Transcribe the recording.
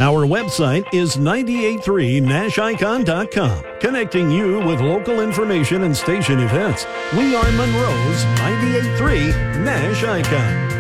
Our website is 983nashicon.com, connecting you with local information and station events. We are Monroe's 98.3 Nash Icon.